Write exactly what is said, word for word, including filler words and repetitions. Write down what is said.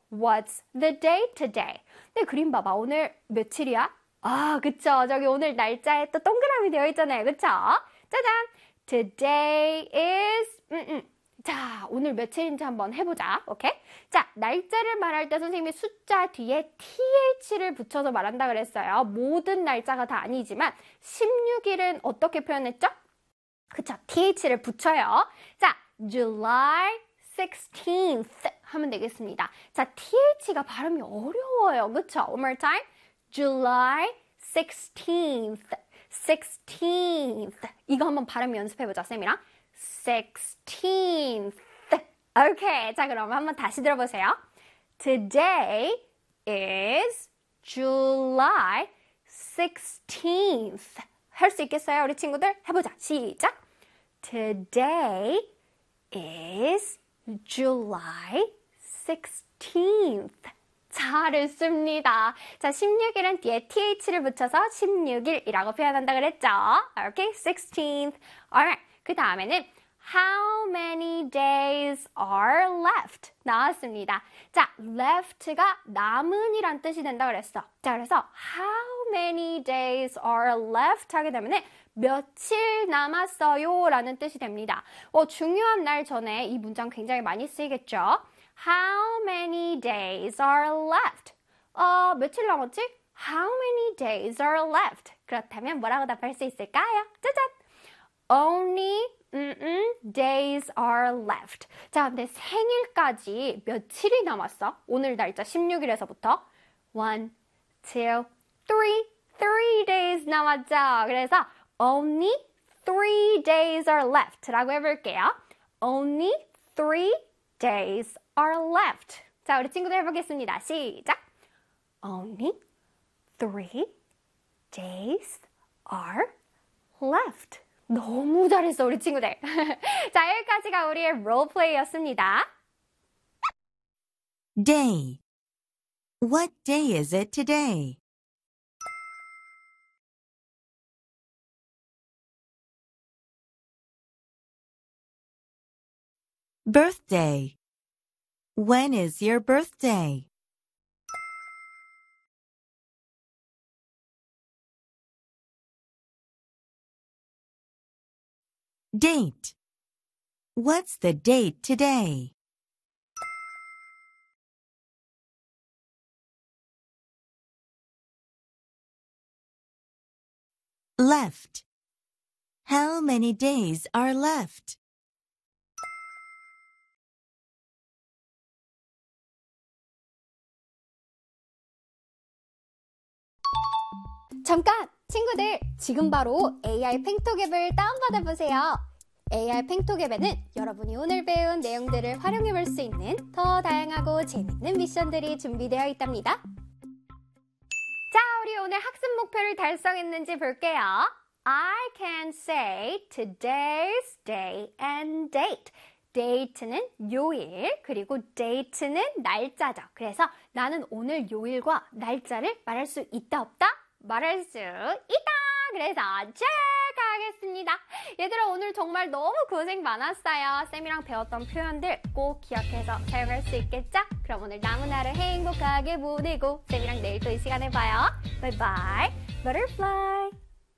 What's the date today? 네, 그림 봐봐. 오늘 며칠이야? 아, 그쵸. 저기 오늘 날짜에 또 동그라미 되어 있잖아요. 그쵸? 짜잔! Today is... 음, 음. 자, 오늘 며칠인지 한번 해보자. 오케이? 자, 날짜를 말할 때 선생님이 숫자 뒤에 티에이치를 붙여서 말한다 그랬어요. 모든 날짜가 다 아니지만 십육 일은 어떻게 표현했죠? 그쵸? 티에이치를 붙여요. 자, July sixteenth 하면 되겠습니다. 자, 티에이치가 발음이 어려워요. 그쵸? One more time. July sixteenth. sixteenth. 이거 한번 발음 연습해보자, 쌤이랑. sixteenth. 오케이. 자, 그럼 한번 다시 들어보세요. Today is July sixteenth. 할 수 있겠어요, 우리 친구들? 해보자. 시작. Today is July sixteenth. 잘했습니다. 자, 십육 일은 뒤에 티에이치를 붙여서 십육 일이라고 표현한다 그랬죠? 오케이, sixteenth. Alright. 그 다음에는 How many days are left? 나왔습니다. 자, left가 남은이란 뜻이 된다 그랬어. 자, 그래서 How many days are left? 하게 되면 며칠 남았어요? 라는 뜻이 됩니다. 어, 중요한 날 전에 이 문장 굉장히 많이 쓰이겠죠? How many days are left? 어, 며칠 남았지? How many days are left? 그렇다면 뭐라고 답할 수 있을까요? 짜잔! Only 음, 음, days are left. 자, 근데 생일까지 며칠이 남았어? 오늘 날짜 십육 일에서부터 one, two, three, three days 남았죠. 그래서 only three days are left 라고 해볼게요. Only three days are left. 자, 우리 친구들 해보겠습니다. 시작. Only three days are left. 너무 잘했어, 우리 친구들. 자, 여기까지가 우리의 롤플레이였습니다. Day. What day is it today? Birthday. When is your birthday? Date. What's the date today? Left. How many days are left? 잠깐! 친구들, 지금 바로 에이아이 팽토갭을 다운받아 보세요. 에이아이 팽토갭에는 여러분이 오늘 배운 내용들을 활용해 볼 수 있는 더 다양하고 재밌는 미션들이 준비되어 있답니다. 자, 우리 오늘 학습 목표를 달성했는지 볼게요. I can say today's day and date. date는 요일, 그리고 date는 날짜죠. 그래서 나는 오늘 요일과 날짜를 말할 수 있다, 없다? 말할 수 있다! 그래서 체크하겠습니다. 얘들아, 오늘 정말 너무 고생 많았어요. 쌤이랑 배웠던 표현들 꼭 기억해서 사용할 수 있겠죠? 그럼 오늘 남은 하루 행복하게 보내고 쌤이랑 내일 또 이 시간에 봐요. 바이바이. Butterfly.